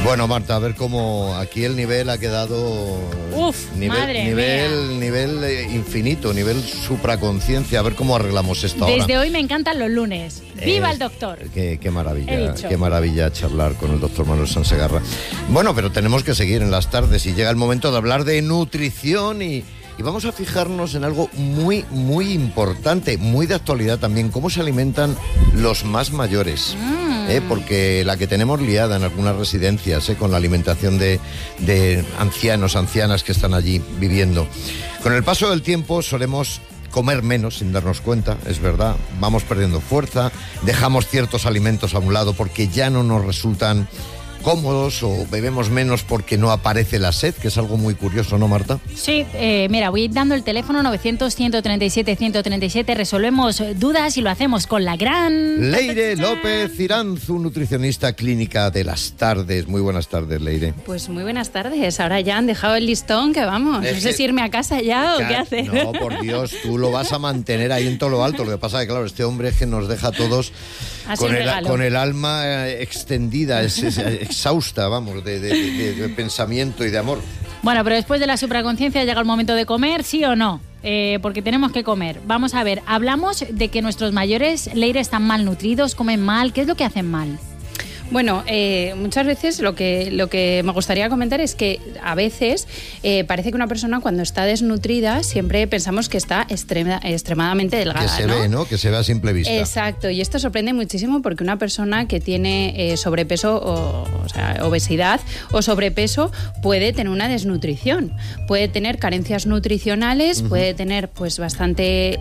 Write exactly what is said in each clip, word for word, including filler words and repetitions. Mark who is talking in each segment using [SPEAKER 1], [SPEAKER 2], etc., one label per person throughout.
[SPEAKER 1] Bueno, Marta, a ver cómo aquí el nivel ha quedado...
[SPEAKER 2] Uf,
[SPEAKER 1] nivel,
[SPEAKER 2] madre
[SPEAKER 1] nivel,
[SPEAKER 2] mía.
[SPEAKER 1] nivel eh, infinito, nivel supraconciencia. A ver cómo arreglamos esto ahora.
[SPEAKER 2] Desde hoy me encantan los lunes. ¡Viva
[SPEAKER 1] Es-
[SPEAKER 2] el doctor!
[SPEAKER 1] Qué, qué
[SPEAKER 2] He
[SPEAKER 1] maravilla,
[SPEAKER 2] dicho.
[SPEAKER 1] qué maravilla charlar con el doctor Manuel Sansegarra. Bueno, pero tenemos que seguir en las tardes y llega el momento de hablar de nutrición y, y vamos a fijarnos en algo muy, muy importante, muy de actualidad también, cómo se alimentan los más mayores.
[SPEAKER 2] Mm.
[SPEAKER 1] ¿eh? Porque la que tenemos liada en algunas residencias, ¿eh? con la alimentación de, de ancianos, ancianas que están allí viviendo. Con el paso del tiempo solemos comer menos sin darnos cuenta, es verdad, vamos perdiendo fuerza, dejamos ciertos alimentos a un lado porque ya no nos resultan cómodos o bebemos menos porque no aparece la sed, que es algo muy curioso, ¿no, Marta?
[SPEAKER 2] Sí, eh, mira, voy dando el teléfono novecientos, ciento treinta y siete, ciento treinta y siete. Resolvemos dudas y lo hacemos con la gran...
[SPEAKER 1] Leire López Iranzu, nutricionista clínica de las tardes. Muy buenas tardes, Leire.
[SPEAKER 3] Pues muy buenas tardes. Ahora ya han dejado el listón, que vamos.
[SPEAKER 1] Es
[SPEAKER 3] No sé
[SPEAKER 1] que-
[SPEAKER 3] si irme a casa ya o
[SPEAKER 1] Ya-
[SPEAKER 3] qué hacer.
[SPEAKER 1] No, por Dios, tú lo vas a mantener ahí en todo lo alto. Lo que pasa es que, claro, este hombre es que nos deja a todos
[SPEAKER 2] Así
[SPEAKER 1] con
[SPEAKER 2] un
[SPEAKER 1] el,
[SPEAKER 2] regalo.
[SPEAKER 1] con el alma eh, extendida, es, es, eh, exhausta, vamos, de, de- de- de pensamiento y de amor.
[SPEAKER 2] Bueno, pero después de la supraconciencia llega el momento de comer, ¿sí o no? Eh, porque tenemos que comer. Vamos a ver, hablamos de que nuestros mayores, Leire, están malnutridos, comen mal. ¿Qué es lo que hacen mal?
[SPEAKER 3] Bueno, eh, muchas veces lo que, lo que me gustaría comentar es que a veces eh, parece que una persona cuando está desnutrida siempre pensamos que está extrema, extremadamente delgada,
[SPEAKER 1] Que se
[SPEAKER 3] ¿no?
[SPEAKER 1] ve, ¿no? Que se ve a simple vista.
[SPEAKER 3] Exacto, y esto sorprende muchísimo porque una persona que tiene eh, sobrepeso o, o sea, obesidad o sobrepeso puede tener una desnutrición, puede tener carencias nutricionales, uh-huh. puede tener pues bastante,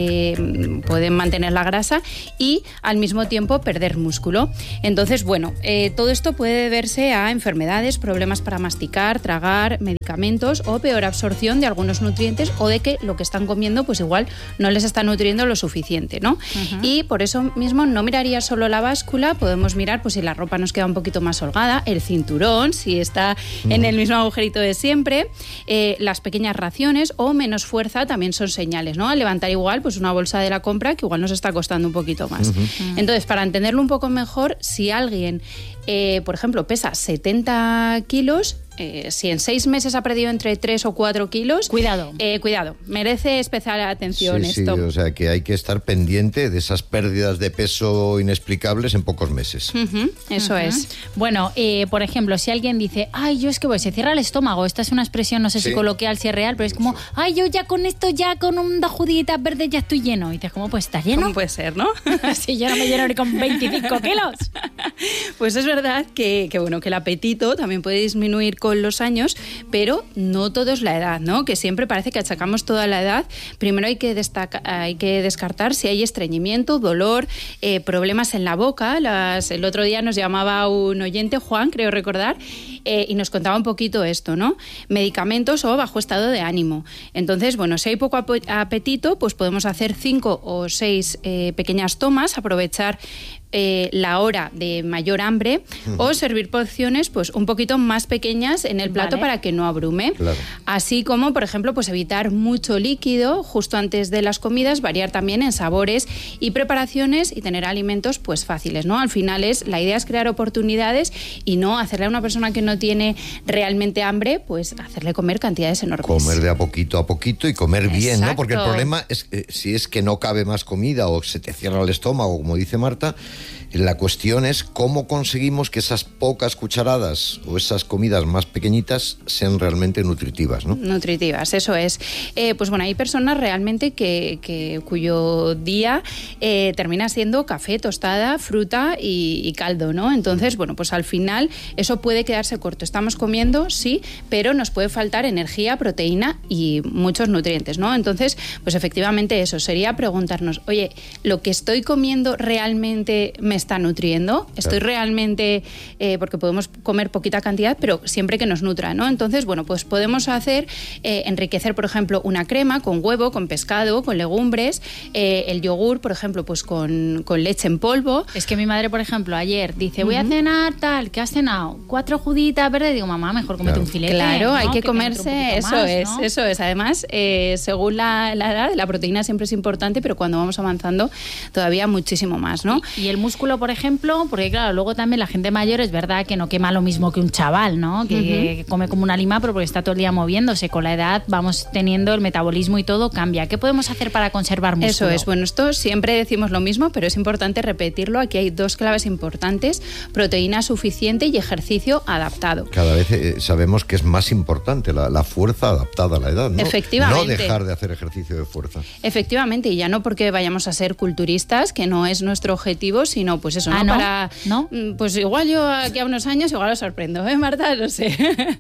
[SPEAKER 3] eh, pueden mantener la grasa y al mismo tiempo perder músculo. Entonces, bueno, eh, todo esto puede deberse a enfermedades, problemas para masticar, tragar, medicamentos o peor absorción de algunos nutrientes o de que lo que están comiendo pues igual no les está nutriendo lo suficiente, ¿no? Uh-huh. Y por eso mismo no miraría solo la báscula, podemos mirar pues si la ropa nos queda un poquito más holgada, el cinturón, si está uh-huh. en el mismo agujerito de siempre, eh, las pequeñas raciones o menos fuerza también son señales, ¿no? Al levantar igual pues una bolsa de la compra que igual nos está costando un poquito más. Uh-huh. Uh-huh. Entonces, para entenderlo un poco mejor, si alguien Eh, por ejemplo, pesa setenta kilos, eh, si en seis meses ha perdido entre tres o cuatro kilos...
[SPEAKER 2] Cuidado.
[SPEAKER 3] Eh, cuidado, merece especial atención
[SPEAKER 1] sí,
[SPEAKER 3] esto.
[SPEAKER 1] Sí, o sea que hay que estar pendiente de esas pérdidas de peso inexplicables en pocos meses.
[SPEAKER 3] Uh-huh, eso uh-huh. es.
[SPEAKER 2] Bueno, eh, por ejemplo, si alguien dice, ay, yo es que voy, se cierra el estómago, esta es una expresión, no sé sí. si coloquial, si es real, pero es como, ay, yo ya con esto, ya con un dos juditas verdes ya estoy lleno. Y dices, ¿cómo pues estás lleno?
[SPEAKER 3] ¿Cómo puede ser, no?
[SPEAKER 2] Si yo no me lleno ni con veinticinco kilos.
[SPEAKER 3] Pues es verdad que, que, bueno, que el apetito también puede disminuir con los años, pero no todo es la edad, ¿no? Que siempre parece que achacamos toda la edad. Primero hay que, destaca, hay que descartar si hay estreñimiento, dolor, eh, problemas en la boca. Las, el otro día nos llamaba un oyente, Juan, creo recordar, eh, y nos contaba un poquito esto, ¿no? Medicamentos o bajo estado de ánimo. Entonces, bueno, si hay poco ap- apetito, pues podemos hacer cinco o seis eh, pequeñas tomas, aprovechar Eh, la hora de mayor hambre uh-huh. o servir porciones pues un poquito más pequeñas en el plato vale. para que no abrume.
[SPEAKER 1] Claro.
[SPEAKER 3] Así como, por ejemplo, pues evitar mucho líquido justo antes de las comidas, variar también en sabores y preparaciones y tener alimentos pues fáciles, ¿no? Al final es, la idea es crear oportunidades y no hacerle a una persona que no tiene realmente hambre, pues hacerle comer cantidades enormes.
[SPEAKER 1] Comer de a poquito a poquito y comer
[SPEAKER 3] Exacto.
[SPEAKER 1] bien, ¿no? Porque el problema es eh, si es que no cabe más comida o se te cierra el estómago, como dice Marta. La cuestión es cómo conseguimos que esas pocas cucharadas o esas comidas más pequeñitas sean realmente nutritivas, ¿no?
[SPEAKER 3] Nutritivas, eso es. Eh, pues bueno, hay personas realmente que, que cuyo día eh, termina siendo café, tostada, fruta y, y caldo, ¿no? Entonces, bueno, pues al final eso puede quedarse corto. Estamos comiendo, sí, pero nos puede faltar energía, proteína y muchos nutrientes, ¿no? Entonces, pues efectivamente eso sería preguntarnos, oye, ¿lo que estoy comiendo realmente me está nutriendo? Estoy claro. realmente, eh, porque podemos comer poquita cantidad, pero siempre que nos nutra, ¿no? Entonces, bueno, pues podemos hacer, eh, enriquecer, por ejemplo, una crema con huevo, con pescado, con legumbres, eh, el yogur, por ejemplo, pues con, con leche en polvo.
[SPEAKER 2] Es que mi madre, por ejemplo, ayer dice, voy uh-huh. a cenar tal, ¿qué has cenado? Cuatro juditas verdes, digo, mamá, mejor comete
[SPEAKER 1] claro.
[SPEAKER 2] un filete.
[SPEAKER 3] Claro,
[SPEAKER 2] ¿no?
[SPEAKER 3] hay que,
[SPEAKER 2] que
[SPEAKER 3] comerse, eso
[SPEAKER 2] más,
[SPEAKER 3] es,
[SPEAKER 2] ¿no?
[SPEAKER 3] eso es. Además, eh, según la, la edad, la proteína siempre es importante, pero cuando vamos avanzando, todavía muchísimo más, ¿no?
[SPEAKER 2] Y, y el músculo músculo, por ejemplo, porque claro, luego también la gente mayor es verdad que no quema lo mismo que un chaval, ¿no? Que, uh-huh. que come como una lima, pero porque está todo el día moviéndose. Con la edad vamos teniendo el metabolismo y todo cambia. ¿Qué podemos hacer para conservar músculo?
[SPEAKER 3] Eso es. Bueno, esto siempre decimos lo mismo, pero es importante repetirlo. Aquí hay dos claves importantes: proteína suficiente y ejercicio adaptado.
[SPEAKER 1] Cada vez eh, sabemos que es más importante la, la fuerza adaptada a la edad, ¿no?
[SPEAKER 3] Efectivamente.
[SPEAKER 1] No dejar de hacer ejercicio de fuerza.
[SPEAKER 3] Efectivamente, y ya no porque vayamos a ser culturistas, que no es nuestro objetivo, sino pues eso,
[SPEAKER 2] ah,
[SPEAKER 3] ¿no?
[SPEAKER 2] ¿no?
[SPEAKER 3] Para,
[SPEAKER 2] ¿no?
[SPEAKER 3] Pues igual yo aquí a unos años igual os sorprendo, ¿eh, Marta? No sé.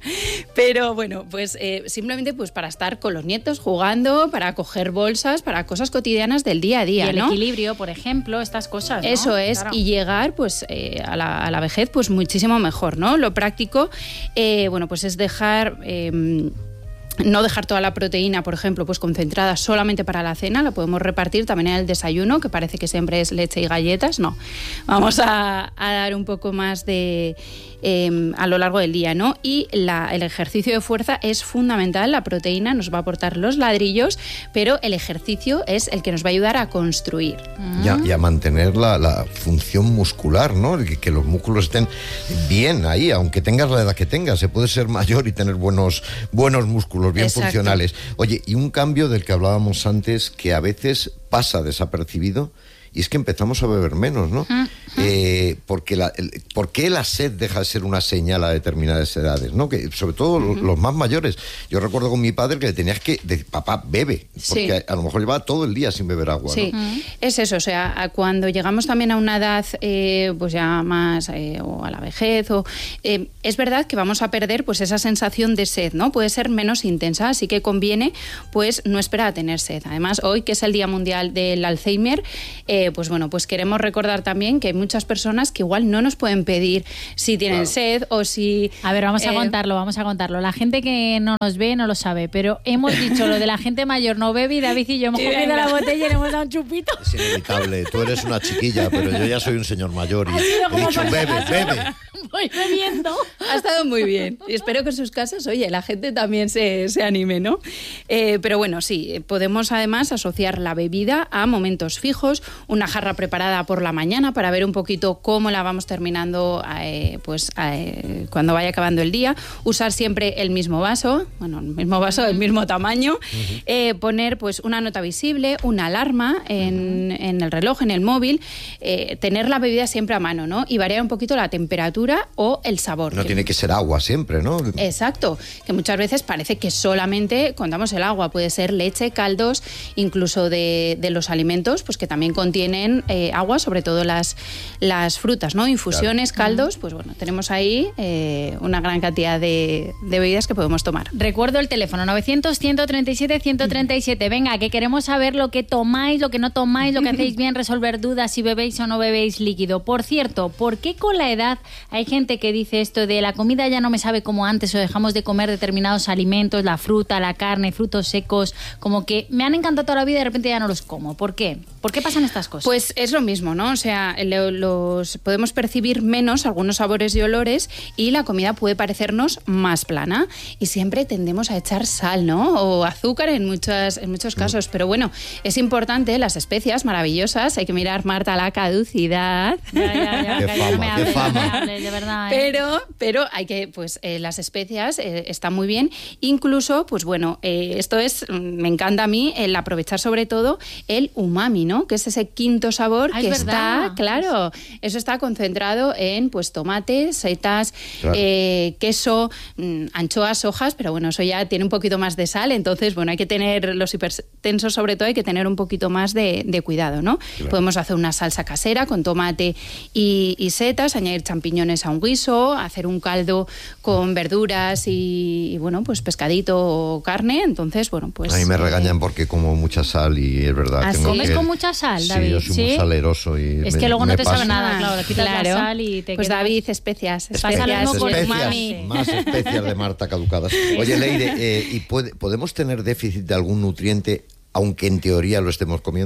[SPEAKER 3] Pero bueno, pues eh, simplemente pues para estar con los nietos jugando, para coger bolsas, para cosas cotidianas del día a día,
[SPEAKER 2] y el
[SPEAKER 3] ¿no?
[SPEAKER 2] equilibrio, por ejemplo, estas cosas, ¿no?
[SPEAKER 3] Eso es, claro. Y llegar pues eh, a, la, a la vejez pues muchísimo mejor, ¿no? Lo práctico, eh, bueno, pues es dejar... Eh, no dejar toda la proteína, por ejemplo, pues concentrada solamente para la cena, la podemos repartir también en el desayuno, que parece que siempre es leche y galletas, no. Vamos a, a dar un poco más de... Eh, a lo largo del día, ¿no? Y la, el ejercicio de fuerza es fundamental. La proteína nos va a aportar los ladrillos, pero el ejercicio es el que nos va a ayudar a construir.
[SPEAKER 1] Mm. Y, a, y a mantener la, la función muscular, ¿no? Que, que los músculos estén bien ahí, aunque tengas la edad que tengas. Se puede ser mayor y tener buenos, buenos músculos, bien Exacto. funcionales. Oye, y un cambio del que hablábamos antes, que a veces pasa desapercibido, y es que empezamos a beber menos, ¿no? Uh-huh. Eh, porque la, el, ¿Por qué la sed deja de ser una señal a determinadas edades, ¿no? Que, sobre todo uh-huh. los, los más mayores. Yo recuerdo con mi padre que le tenías que decir, papá, bebe, porque sí. a, a lo mejor llevaba todo el día sin beber agua,
[SPEAKER 3] sí.
[SPEAKER 1] ¿no?
[SPEAKER 3] Uh-huh. Es eso, o sea, cuando llegamos también a una edad, eh, pues ya más, eh, o a la vejez, o eh, es verdad que vamos a perder pues esa sensación de sed, ¿no? Puede ser menos intensa, así que conviene pues no esperar a tener sed. Además, hoy que es el Día Mundial del Alzheimer, eh, pues bueno, pues queremos recordar también que hay muchas personas que igual no nos pueden pedir si tienen claro. sed o si...
[SPEAKER 2] A ver, vamos
[SPEAKER 3] eh...
[SPEAKER 2] a contarlo, vamos a contarlo. La gente que no nos ve no lo sabe, pero hemos dicho lo de la gente mayor no bebe y David y yo hemos cogido la botella y le hemos dado un chupito.
[SPEAKER 1] Es inevitable, tú eres una chiquilla, pero yo ya soy un señor mayor y he dicho bebe, bebe.
[SPEAKER 2] Voy bebiendo.
[SPEAKER 3] Ha estado muy bien. Y espero que en sus casas, oye, la gente también se, se anime, ¿no? Eh, pero bueno, sí, podemos además asociar la bebida a momentos fijos, una jarra preparada por la mañana para ver un poquito cómo la vamos terminando eh, pues eh, cuando vaya acabando el día, usar siempre el mismo vaso, bueno, el mismo vaso, el mismo tamaño, uh-huh. eh, poner pues una nota visible, una alarma en, uh-huh. en el reloj, en el móvil, eh, tener la bebida siempre a mano, ¿no? Y variar un poquito la temperatura o el sabor.
[SPEAKER 1] No que... tiene que ser agua siempre, ¿no?
[SPEAKER 3] Exacto, que muchas veces parece que solamente contamos el agua, puede ser leche, caldos, incluso de, de los alimentos, pues que también contienen eh, agua, sobre todo las, las frutas, ¿no? Infusiones, claro. caldos, pues bueno, tenemos ahí eh, una gran cantidad de, de bebidas que podemos tomar.
[SPEAKER 2] Recuerdo el teléfono novecientos, ciento treinta y siete, ciento treinta y siete. Venga, que queremos saber lo que tomáis, lo que no tomáis, lo que hacéis bien, resolver dudas, si bebéis o no bebéis líquido. Por cierto, ¿por qué con la edad hay gente que dice esto de la comida ya no me sabe como antes o dejamos de comer determinados alimentos, la fruta, la carne, frutos secos, como que me han encantado toda la vida y de repente ya no los como? ¿Por qué? ¿Por qué pasan estas cosas?
[SPEAKER 3] Pues es lo mismo, ¿no? O sea, lo, los podemos percibir menos algunos sabores y olores y la comida puede parecernos más plana y siempre tendemos a echar sal, ¿no? O azúcar en muchas, en muchos casos, pero bueno, es importante, las especias maravillosas, hay que mirar, Marta, la caducidad.
[SPEAKER 2] Ya, ya, ya,
[SPEAKER 1] qué
[SPEAKER 2] que
[SPEAKER 1] fama,
[SPEAKER 2] no me
[SPEAKER 1] qué
[SPEAKER 2] hables,
[SPEAKER 1] fama.
[SPEAKER 2] no me hables, de verdad, ¿eh?
[SPEAKER 3] Pero, pero hay que, pues eh, las especias eh, están muy bien, incluso, pues bueno, eh, esto es, me encanta a mí, el aprovechar sobre todo el umami, ¿no? Que es ese quinto sabor
[SPEAKER 2] ah,
[SPEAKER 3] que
[SPEAKER 2] es
[SPEAKER 3] está,
[SPEAKER 2] verdad.
[SPEAKER 3] claro, eso está concentrado en pues tomate, setas, claro. eh, queso, mmm, anchoas, hojas, pero bueno, eso ya tiene un poquito más de sal, entonces bueno, hay que tener, los hipertensos sobre todo, hay que tener un poquito más de, de cuidado, ¿no? Claro. Podemos hacer una salsa casera con tomate y, y setas, añadir champiñones a un guiso, hacer un caldo con verduras y, y bueno, pues pescadito o carne, entonces bueno, pues...
[SPEAKER 1] A mí me
[SPEAKER 3] eh,
[SPEAKER 1] regañan porque como mucha sal y es verdad.
[SPEAKER 2] ¿Ah,
[SPEAKER 1] tengo
[SPEAKER 2] ¿Comes
[SPEAKER 1] que...
[SPEAKER 2] con mucha sal, David?
[SPEAKER 1] Sí, yo soy
[SPEAKER 2] ¿Sí?
[SPEAKER 1] muy saleroso y
[SPEAKER 2] es
[SPEAKER 1] me,
[SPEAKER 2] que luego no te
[SPEAKER 1] pasa.
[SPEAKER 2] sabe nada, claro, le quitas
[SPEAKER 3] claro.
[SPEAKER 2] la sal y te
[SPEAKER 3] Pues
[SPEAKER 2] quedas...
[SPEAKER 3] David, especias,
[SPEAKER 2] Pasa lo
[SPEAKER 3] especias,
[SPEAKER 2] mismo con el
[SPEAKER 1] especias,
[SPEAKER 2] umami.
[SPEAKER 1] más especias de Marta caducadas. Oye, Leire, eh, ¿y puede, podemos tener déficit de algún nutriente aunque en teoría lo estemos comiendo?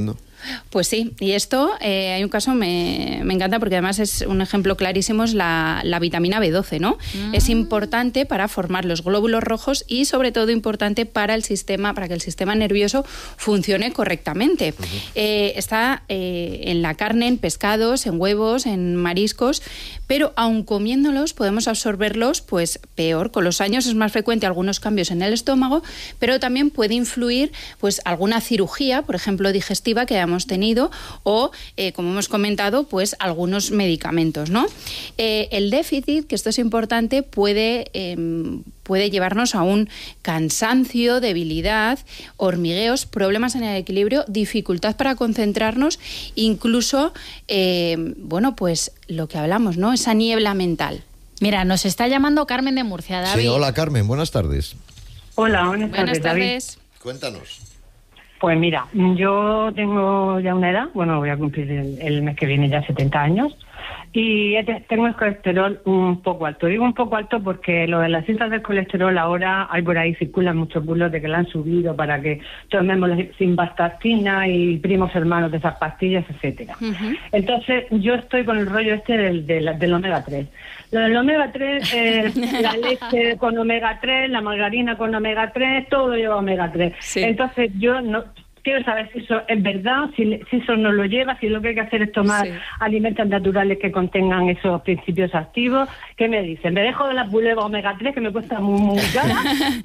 [SPEAKER 3] Pues sí, y esto, eh, hay un caso, me, me encanta porque además es un ejemplo clarísimo, es la, la vitamina B doce, ¿no? Mm. Es importante para formar los glóbulos rojos y sobre todo importante para el sistema, para que el sistema nervioso funcione correctamente. Uh-huh. Eh, está eh, en la carne, en pescados, en huevos, en mariscos, pero aun comiéndolos podemos absorberlos pues peor. Con los años es más frecuente algunos cambios en el estómago, pero también puede influir pues alguna cirugía, por ejemplo digestiva, que hemos tenido, o eh, como hemos comentado, pues algunos medicamentos, ¿no? Eh, el déficit, que esto es importante, puede, eh, puede llevarnos a un cansancio, debilidad, hormigueos, problemas en el equilibrio, dificultad para concentrarnos, incluso, eh, bueno, pues lo que hablamos, ¿no? Esa niebla mental.
[SPEAKER 2] Mira, nos está llamando Carmen de Murcia, David.
[SPEAKER 1] Sí, hola Carmen, buenas tardes.
[SPEAKER 4] Hola, buenas,
[SPEAKER 3] buenas
[SPEAKER 4] tardes,
[SPEAKER 3] tardes.
[SPEAKER 4] David.
[SPEAKER 1] Cuéntanos.
[SPEAKER 4] Pues mira, yo tengo ya una edad, bueno, voy a cumplir el, el mes que viene ya setenta años, y tengo el colesterol un poco alto. Digo un poco alto porque lo de las cintas del colesterol ahora hay por ahí, circulan muchos bulos de que la han subido para que tomemos la simvastatina y primos hermanos de esas pastillas, etcétera. Uh-huh. Entonces yo estoy con el rollo este del, del, del omega tres. Lo del omega tres, eh, la leche con omega tres, la margarina con omega tres, todo lleva omega tres. Sí. Entonces yo no... Quiero saber si eso es verdad, si, si eso no lo lleva, si lo que hay que hacer es tomar sí. alimentos naturales que contengan esos principios activos. ¿Qué me dicen? ¿Me dejo de las bulevas omega tres que me cuesta muy, muy cara?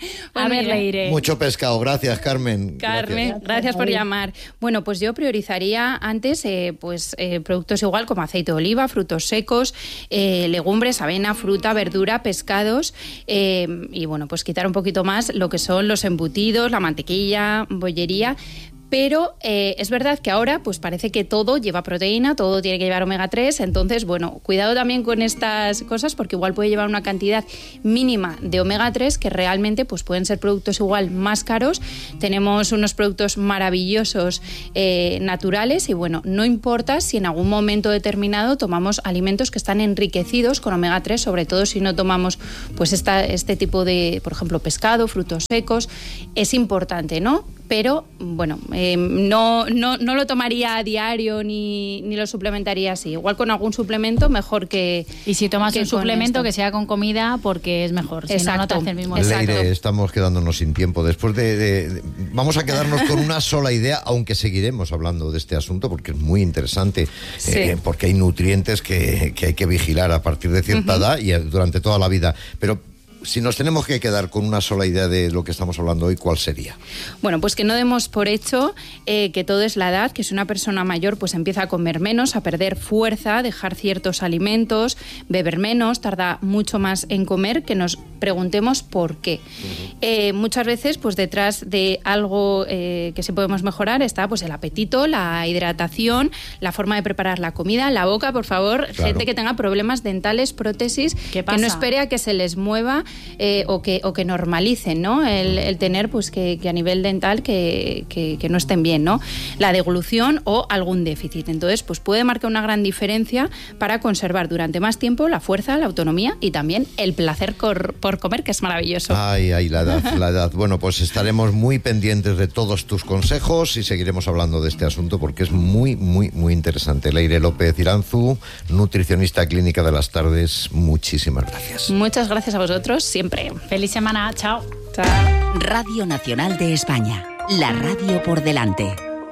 [SPEAKER 2] A ver, Leire.
[SPEAKER 1] Mucho pescado. Gracias, Carmen.
[SPEAKER 3] Carmen, gracias, gracias por llamar. Bueno, pues yo priorizaría antes eh, pues eh, productos igual como aceite de oliva, frutos secos, eh, legumbres, avena, fruta, verdura, pescados eh, y bueno, pues quitar un poquito más lo que son los embutidos, la mantequilla, bollería. Pero eh, es verdad que ahora pues parece que todo lleva proteína, todo tiene que llevar omega tres, entonces, bueno, cuidado también con estas cosas porque igual puede llevar una cantidad mínima de omega tres que realmente pues pueden ser productos igual más caros. Tenemos unos productos maravillosos eh, naturales y, bueno, no importa si en algún momento determinado tomamos alimentos que están enriquecidos con omega tres, sobre todo si no tomamos pues esta, este tipo de, por ejemplo, pescado, frutos secos, es importante, ¿no? Pero, bueno, eh, no, no, no lo tomaría a diario ni, ni lo suplementaría así. Igual con algún suplemento, mejor que...
[SPEAKER 2] Y si tomas un suplemento, que sea con comida, porque es mejor. Si no, no te hace el mismo efecto.
[SPEAKER 1] Leire, estamos quedándonos sin tiempo. Después de, de, de... Vamos a quedarnos con una sola idea, aunque seguiremos hablando de este asunto, porque es muy interesante, sí. eh, porque hay nutrientes que, que hay que vigilar a partir de cierta uh-huh. edad y durante toda la vida. Pero... si nos tenemos que quedar con una sola idea de lo que estamos hablando hoy, ¿cuál sería?
[SPEAKER 3] Bueno, pues que no demos por hecho eh, que todo es la edad, que si una persona mayor pues empieza a comer menos, a perder fuerza, dejar ciertos alimentos, beber menos, tarda mucho más en comer, que nos preguntemos por qué. Uh-huh. Eh, muchas veces pues detrás de algo eh, que sí podemos mejorar está pues el apetito, la hidratación, la forma de preparar la comida, la boca, por favor, claro. Gente que tenga problemas dentales, prótesis, que no espere a que se les mueva eh, o, que, o que normalicen, ¿no? El, el tener pues que, que a nivel dental que, que, que no estén bien, ¿no? La deglución o algún déficit. Entonces, pues puede marcar una gran diferencia para conservar durante más tiempo la fuerza, la autonomía y también el placer cor- por comer, que es maravilloso.
[SPEAKER 1] Ay, ay, la edad, la edad. Bueno, pues estaremos muy pendientes de todos tus consejos y seguiremos hablando de este asunto porque es muy, muy, muy interesante. Leire López Iranzu, nutricionista clínica de las tardes, muchísimas gracias.
[SPEAKER 3] Muchas gracias a vosotros, siempre.
[SPEAKER 2] Feliz semana, chao.
[SPEAKER 3] Chao.
[SPEAKER 5] Radio Nacional de España, la radio por delante.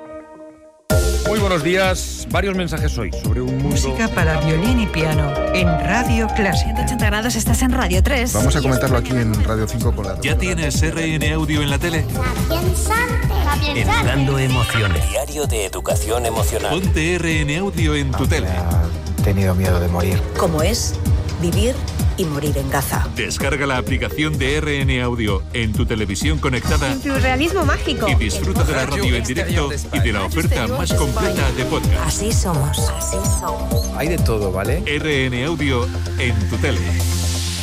[SPEAKER 6] Muy buenos días. Varios mensajes hoy sobre un mundo...
[SPEAKER 7] Música para violín y piano en Radio Clásica.
[SPEAKER 8] ciento ochenta grados, estás en Radio tres.
[SPEAKER 6] Vamos a comentarlo aquí en Radio cinco con la...
[SPEAKER 9] ¿Ya tienes R N Audio en la tele?
[SPEAKER 10] Entrando emociones. Diario de educación emocional.
[SPEAKER 9] Ponte R N Audio en tu tele.
[SPEAKER 11] He tenido miedo de morir.
[SPEAKER 8] ¿Cómo es vivir y morir en Gaza?
[SPEAKER 9] Descarga la aplicación de R N Audio en tu televisión conectada.
[SPEAKER 12] En tu realismo mágico.
[SPEAKER 9] Y disfruta de la radio en directo y de la oferta más completa de podcast.
[SPEAKER 8] Así somos. Así somos.
[SPEAKER 11] Hay de todo, ¿vale?
[SPEAKER 9] R N Audio en tu tele.